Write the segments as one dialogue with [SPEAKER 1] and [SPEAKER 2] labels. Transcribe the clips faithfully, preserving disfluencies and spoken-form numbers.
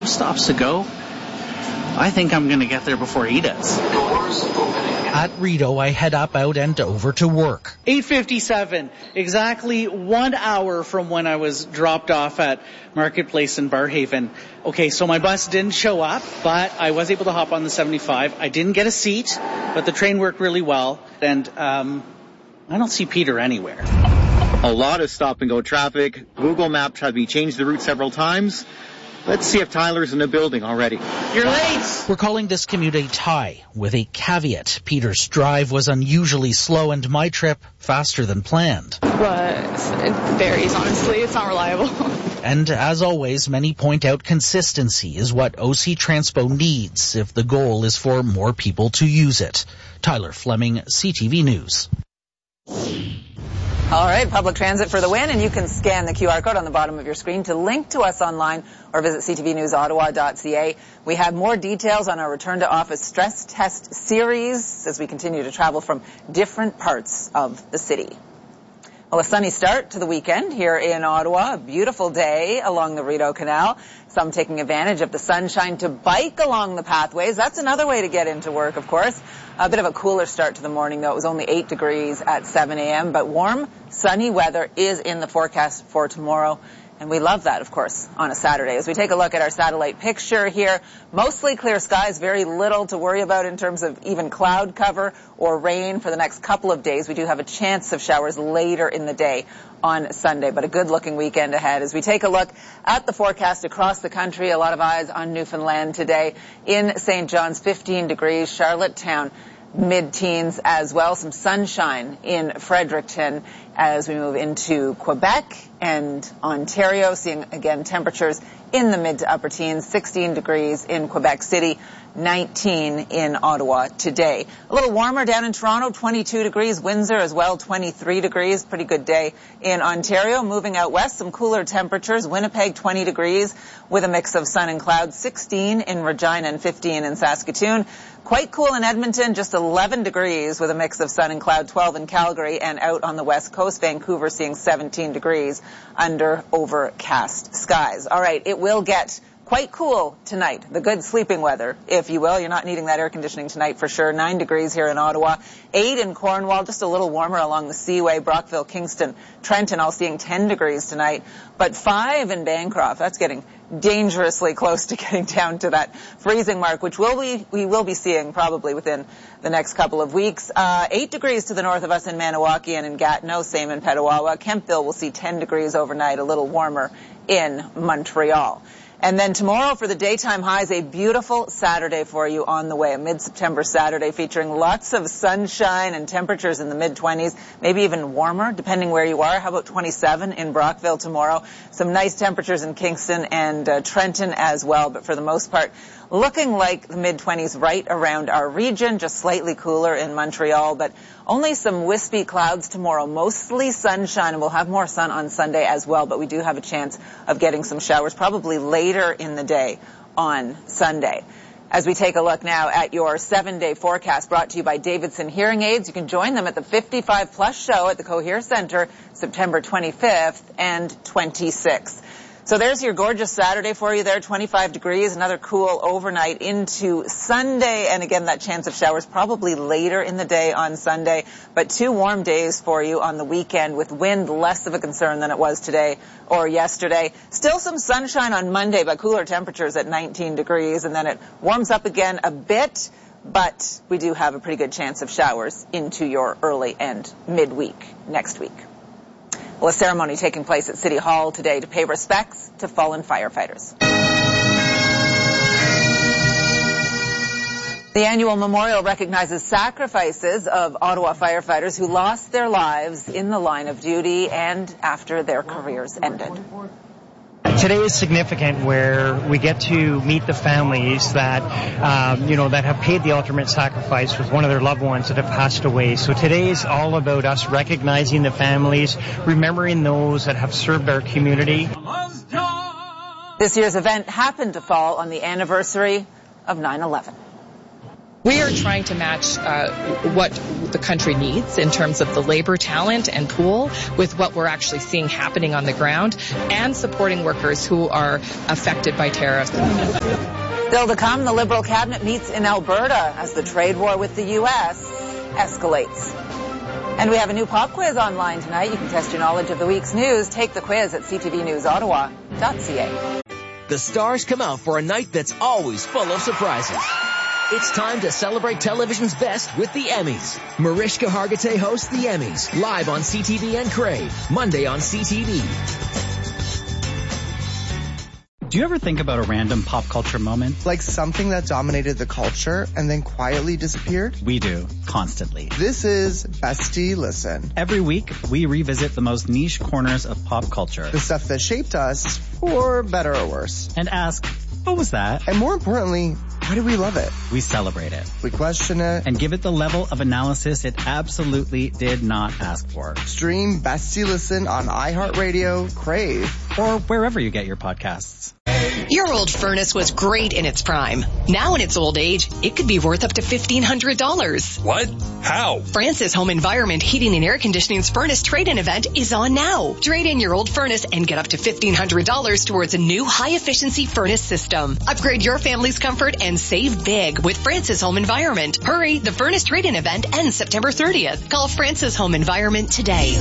[SPEAKER 1] Stops to go. I think I'm going to get there before he does.
[SPEAKER 2] Doors opening.
[SPEAKER 3] At Rideau, I head up, out, and over to work.
[SPEAKER 1] eight fifty-seven, exactly one hour from when I was dropped off at Marketplace in Barrhaven. Okay, so my bus didn't show up, but I was able to hop on the seventy-five. I didn't get a seat, but the train worked really well, and um, I don't see Peter anywhere.
[SPEAKER 4] A lot of stop-and-go traffic. Google Maps had me change the route several times. Let's see if Tyler's in the building already.
[SPEAKER 1] You're late!
[SPEAKER 3] We're calling this commute a tie, with a caveat. Peter's drive was unusually slow and my trip faster than planned.
[SPEAKER 5] But it varies, honestly. It's not reliable.
[SPEAKER 3] And as always, many point out consistency is what O C Transpo needs if the goal is for more people to use it. Tyler Fleming, C T V News.
[SPEAKER 6] All right, public transit for the win, and you can scan the Q R code on the bottom of your screen to link to us online or visit c t v news ottawa dot c a. We have more details on our return to office stress test series as we continue to travel from different parts of the city. Well, a sunny start to the weekend here in Ottawa. A beautiful day along the Rideau Canal. Some taking advantage of the sunshine to bike along the pathways. That's another way to get into work, of course. A bit of a cooler start to the morning, though. It was only eight degrees at seven a.m., but warm, sunny weather is in the forecast for tomorrow. And we love that, of course, on a Saturday. As we take a look at our satellite picture here, mostly clear skies, very little to worry about in terms of even cloud cover or rain for the next couple of days. We do have a chance of showers later in the day on Sunday, but a good-looking weekend ahead. As we take a look at the forecast across the country, a lot of eyes on Newfoundland today. In Saint John's, fifteen degrees, Charlottetown, mid-teens as well. Some sunshine in Fredericton as we move into Quebec and Ontario, seeing again temperatures in the mid to upper teens, sixteen degrees in Quebec City, nineteen in Ottawa today. A little warmer down in Toronto, twenty-two degrees, Windsor as well, twenty-three degrees, pretty good day in Ontario. Moving out west, some cooler temperatures, Winnipeg twenty degrees with a mix of sun and clouds, sixteen in Regina and fifteen in Saskatoon. Quite cool in Edmonton, just eleven degrees with a mix of sun and cloud, twelve in Calgary, and out on the west coast, Vancouver seeing seventeen degrees under overcast skies. All right, it will get quite cool tonight. The good sleeping weather, if you will. You're not needing that air conditioning tonight for sure. Nine degrees here in Ottawa, eight in Cornwall, just a little warmer along the Seaway, Brockville, Kingston, Trenton, all seeing ten degrees tonight, but five in Bancroft. That's getting dangerously close to getting down to that freezing mark, which will we, we will be seeing probably within the next couple of weeks. Uh, eight degrees to the north of us in Maniwaki and in Gatineau, same in Petawawa. Kemptville will see ten degrees overnight, a little warmer in Montreal. And then tomorrow for the daytime highs, a beautiful Saturday for you on the way. A mid-September Saturday featuring lots of sunshine and temperatures in the mid-twenties, maybe even warmer depending where you are. How about twenty-seven in Brockville tomorrow? Some nice temperatures in Kingston and uh, Trenton as well, but for the most part, looking like the mid-twenties right around our region, just slightly cooler in Montreal, but only some wispy clouds tomorrow, mostly sunshine, and we'll have more sun on Sunday as well, but we do have a chance of getting some showers probably later in the day on Sunday. As we take a look now at your seven-day forecast brought to you by Davidson Hearing Aids, you can join them at the fifty-five plus show at the Cohere Center September twenty-fifth and twenty-sixth. So there's your gorgeous Saturday for you there, twenty-five degrees, another cool overnight into Sunday, and again that chance of showers probably later in the day on Sunday, but two warm days for you on the weekend with wind less of a concern than it was today or yesterday. Still some sunshine on Monday, but cooler temperatures at nineteen degrees, and then it warms up again a bit, but we do have a pretty good chance of showers into your early and midweek next week. Well, a ceremony taking place at City Hall today to pay respects to fallen firefighters. The annual memorial recognizes sacrifices of Ottawa firefighters who lost their lives in the line of duty and after their careers ended.
[SPEAKER 7] Today is significant where we get to meet the families that, um, you know, that have paid the ultimate sacrifice with one of their loved ones that have passed away. So today is all about us recognizing the families, remembering those that have served our community.
[SPEAKER 6] This year's event happened to fall on the anniversary of nine eleven.
[SPEAKER 2] We are trying to match uh, what the country needs in terms of the labor talent and pool with what we're actually seeing happening on the ground and supporting workers who are affected by tariffs.
[SPEAKER 6] Still to come, the Liberal cabinet meets in Alberta as the trade war with the U S escalates. And we have a new pop quiz online tonight. You can test your knowledge of the week's news. Take the quiz at c t v news ottawa dot c a.
[SPEAKER 8] The stars come out for a night that's always full of surprises. It's time to celebrate television's best with the Emmys. Mariska Hargitay hosts the Emmys, live on C T V and Crave, Monday on C T V.
[SPEAKER 9] Do you ever think about a random pop culture moment?
[SPEAKER 10] Like something that dominated the culture and then quietly disappeared?
[SPEAKER 9] We do, constantly.
[SPEAKER 10] This is Bestie Listen.
[SPEAKER 9] Every week, we revisit the most niche corners of pop culture.
[SPEAKER 10] The stuff that shaped us, for better or worse.
[SPEAKER 9] And ask, what was that?
[SPEAKER 10] And more importantly, why do we love it?
[SPEAKER 9] We celebrate it.
[SPEAKER 10] We question it.
[SPEAKER 9] And give it the level of analysis it absolutely did not ask for.
[SPEAKER 10] Stream Bestie Listen on iHeartRadio, Crave,
[SPEAKER 9] or wherever you get your podcasts.
[SPEAKER 11] Your old furnace was great in its prime. Now in its old age, it could be worth up to fifteen hundred dollars.
[SPEAKER 12] What? How?
[SPEAKER 11] Francis Home Environment Heating and Air Conditioning's furnace trade-in event is on now. Trade in your old furnace and get up to fifteen hundred dollars towards a new high-efficiency furnace system. Upgrade your family's comfort and save big with Francis Home Environment. Hurry, the furnace trade-in event ends September thirtieth. Call Francis Home Environment today.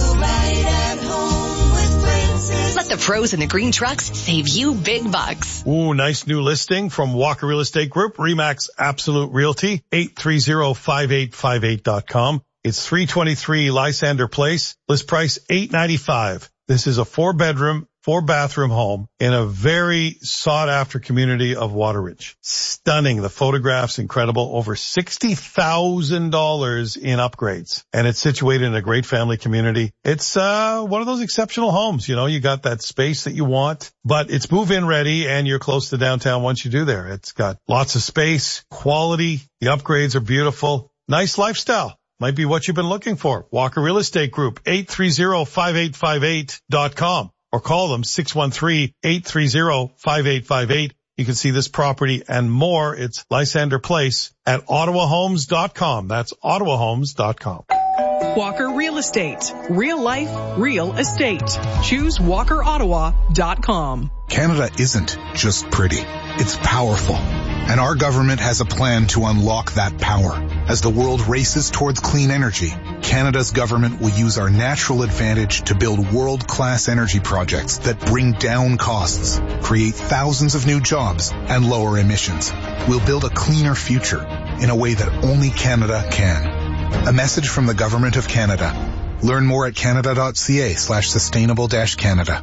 [SPEAKER 11] Let the pros in the green trucks save you big bucks.
[SPEAKER 12] Ooh, nice new listing from Walker Real Estate Group, Remax Absolute Realty, eight three zero, five eight five eight dot com. It's three twenty-three Lysander Place. List price eight ninety-five. This is a four-bedroom, four-bathroom home in a very sought-after community of Wateridge. Stunning. The photographs incredible. Over sixty thousand dollars in upgrades. And it's situated in a great family community. It's uh one of those exceptional homes. You know, you got that space that you want, but it's move-in ready and you're close to downtown once you do there. It's got lots of space, quality. The upgrades are beautiful. Nice lifestyle. Might be what you've been looking for. Walker Real Estate Group, eight three zero, five eight five eight dot com. Or call them, six one three, eight three zero, five eight five eight. You can see this property and more. It's Lysander Place at ottawa homes dot com. That's ottawa homes dot com.
[SPEAKER 13] Walker Real Estate. Real life, real estate. Choose walker ottawa dot com.
[SPEAKER 14] Canada isn't just pretty. It's powerful. And our government has a plan to unlock that power. As the world races towards clean energy, Canada's government will use our natural advantage to build world-class energy projects that bring down costs, create thousands of new jobs, and lower emissions. We'll build a cleaner future in a way that only Canada can. A message from the Government of Canada. Learn more at canada.ca slash sustainable dash Canada.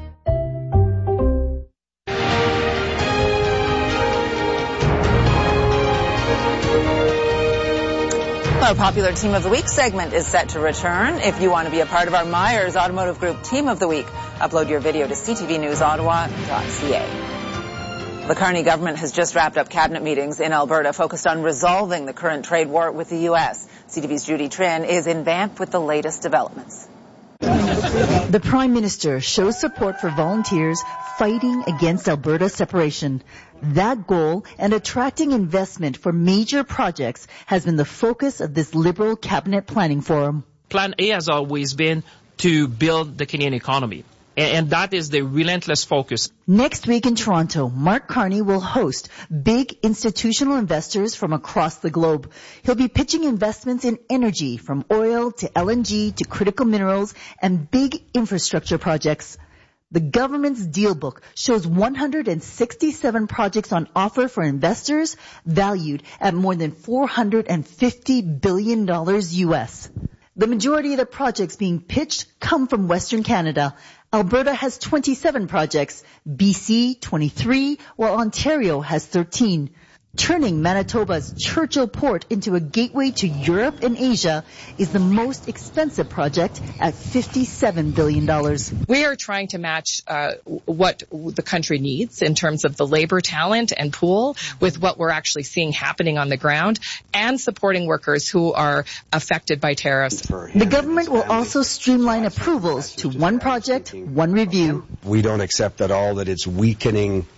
[SPEAKER 6] Our popular Team of the Week segment is set to return. If you want to be a part of our Myers Automotive Group Team of the Week, upload your video to c t v news ottawa dot c a. The Carney government has just wrapped up cabinet meetings in Alberta focused on resolving the current trade war with the U S. C T V's Judy Trin is in Banff with the latest developments.
[SPEAKER 15] The Prime Minister shows support for volunteers fighting against Alberta separation. That goal and attracting investment for major projects has been the focus of this Liberal Cabinet Planning Forum.
[SPEAKER 16] Plan A has always been to build the Canadian economy, and that is the relentless focus.
[SPEAKER 15] Next week in Toronto, Mark Carney will host big institutional investors from across the globe. He'll be pitching investments in energy, from oil to L N G to critical minerals and big infrastructure projects. The government's deal book shows one hundred sixty-seven projects on offer for investors valued at more than four hundred fifty billion dollars U S. The majority of the projects being pitched come from Western Canada. Alberta has twenty-seven projects, B C twenty-three, while Ontario has thirteen. Turning Manitoba's Churchill Port into a gateway to Europe and Asia is the most expensive project at fifty-seven billion dollars.
[SPEAKER 2] We are trying to match uh, what the country needs in terms of the labor talent and pool with what we're actually seeing happening on the ground and supporting workers who are affected by tariffs.
[SPEAKER 15] The government will also streamline approvals to one project, one review.
[SPEAKER 17] We don't accept at all that it's weakening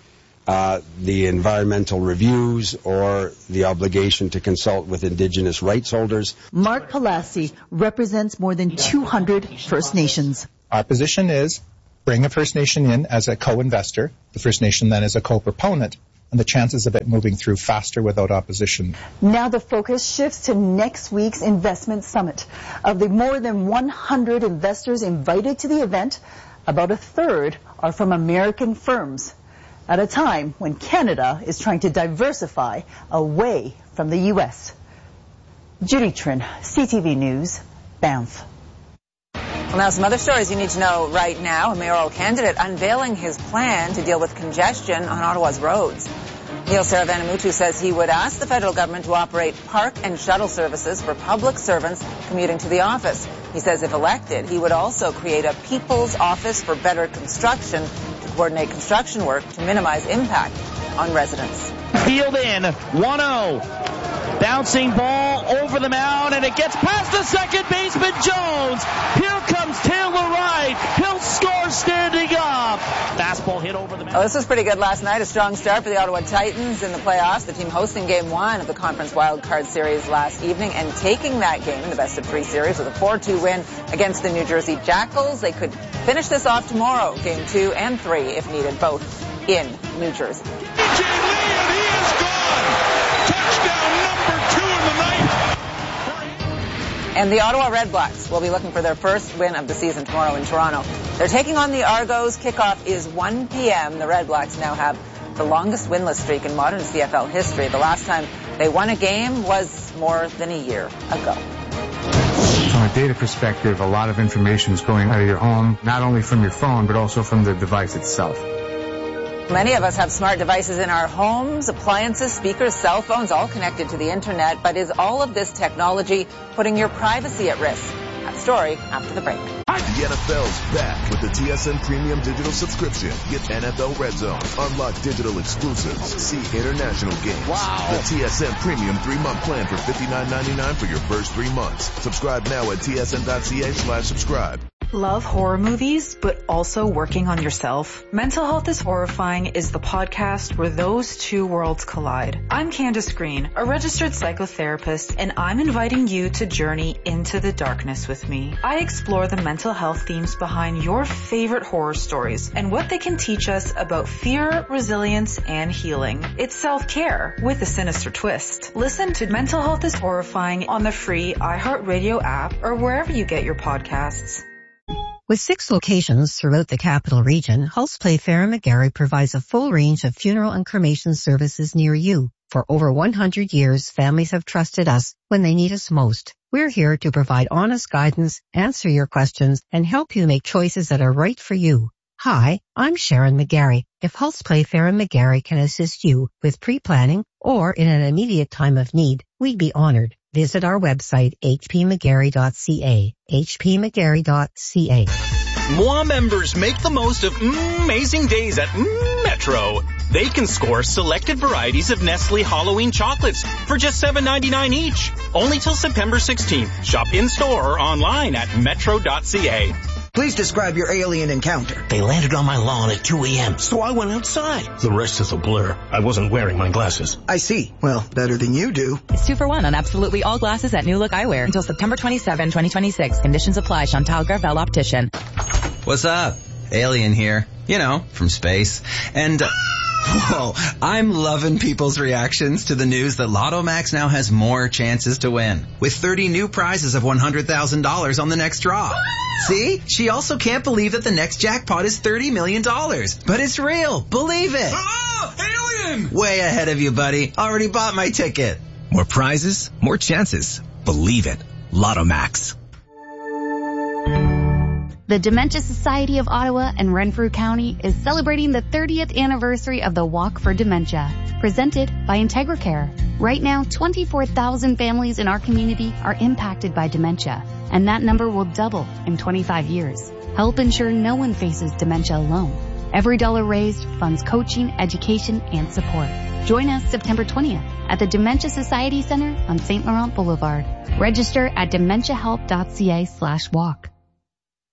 [SPEAKER 17] uh, the environmental reviews or the obligation to consult with Indigenous rights holders.
[SPEAKER 15] Mark Palassi represents more than two hundred First Nations.
[SPEAKER 18] Our position is bring a First Nation in as a co-investor, the First Nation then as a co-proponent, and the chances of it moving through faster without opposition.
[SPEAKER 15] Now the focus shifts to next week's investment summit. Of the more than one hundred investors invited to the event, about a third are from American firms, at a time when Canada is trying to diversify away from the U S. Judy Trin, C T V News, Banff.
[SPEAKER 6] Well, now some other stories you need to know right now. A mayoral candidate unveiling his plan to deal with congestion on Ottawa's roads. Neil Saravanamutu says he would ask the federal government to operate park and shuttle services for public servants commuting to the office. He says if elected, he would also create a People's Office for Better Construction to coordinate construction work to minimize impact on residents.
[SPEAKER 19] Field in, one oh. Bouncing ball over the mound, and it gets past the second baseman, Jones. Here comes Taylor Wright. He'll score standing up. Fastball hit over the mound.
[SPEAKER 6] Oh, this was pretty good last night. A strong start for the Ottawa Titans in the playoffs. The team hosting game one of the Conference Wild Card Series last evening and taking that game in the best of three series with a four two win against the New Jersey Jackals. They could finish this off tomorrow, game two and three, if needed, both in New Jersey. And the Ottawa Redblacks will be looking for their first win of the season tomorrow in Toronto. They're taking on the Argos. Kickoff is one p.m. The Redblacks now have the longest winless streak in modern C F L history. The last time they won a game was more than a year ago.
[SPEAKER 20] From a data perspective, a lot of information is going out of your home, not only from your phone, but also from the device itself.
[SPEAKER 6] Many of us have smart devices in our homes, appliances, speakers, cell phones, all connected to the internet. But is all of this technology putting your privacy at risk? That story after the break.
[SPEAKER 21] The N F L's back with the T S N Premium Digital Subscription. Get N F L Red Zone, unlock digital exclusives, see international games. Wow. The T S N Premium three-month plan for fifty-nine ninety-nine for your first three months. Subscribe now at T S N dot C A slash subscribe.
[SPEAKER 22] Love horror movies, but also working on yourself? Mental Health is Horrifying is the podcast where those two worlds collide. I'm Candace Green, a registered psychotherapist, and I'm inviting you to journey into the darkness with me. I explore the mental health themes behind your favorite horror stories and what they can teach us about fear, resilience, and healing. It's self-care with a sinister twist. Listen to Mental Health is Horrifying on the free iHeartRadio app or wherever you get your podcasts.
[SPEAKER 23] With six locations throughout the capital region, Hulse Playfair and McGarry provides a full range of funeral and cremation services near you. For over one hundred years, families have trusted us when they need us most. We're here to provide honest guidance, answer your questions, and help you make choices that are right for you. Hi, I'm Sharon McGarry. If Hulse Playfair and McGarry can assist you with pre-planning or in an immediate time of need, we'd be honored. Visit our website, h p mcgarry dot c a, h p mcgarry dot c a.
[SPEAKER 24] M O A members make the most of mm, amazing days at mm, Metro. They can score selected varieties of Nestle Halloween chocolates for just seven ninety-nine each. Only till September sixteenth. Shop in-store or online at metro dot c a.
[SPEAKER 25] Please describe your alien encounter.
[SPEAKER 26] They landed on my lawn at two a.m., so I went outside. The rest is a blur. I wasn't wearing my glasses.
[SPEAKER 25] I see. Well, better than you do.
[SPEAKER 27] It's two for one on absolutely all glasses at New Look Eyewear until September twenty-seventh, twenty twenty-six. Conditions apply. Chantal Gravel Optician.
[SPEAKER 28] What's up? Alien here. You know, from space. And... Uh, Whoa, I'm loving people's reactions to the news that Lotto Max now has more chances to win. With thirty new prizes of one hundred thousand dollars on the next draw. See? She also can't believe that the next jackpot is thirty million dollars. But it's real. Believe it.
[SPEAKER 29] Ah, alien!
[SPEAKER 28] Way ahead of you, buddy. Already bought my ticket.
[SPEAKER 29] More prizes, more chances. Believe it. Lotto Max.
[SPEAKER 30] The Dementia Society of Ottawa and Renfrew County is celebrating the thirtieth anniversary of the Walk for Dementia, presented by IntegraCare. Right now, twenty-four thousand families in our community are impacted by dementia, and that number will double in twenty-five years. Help ensure no one faces dementia alone. Every dollar raised funds coaching, education, and support. Join us September twentieth at the Dementia Society Center on Saint Laurent Boulevard. Register at dementia help dot c a slash walk.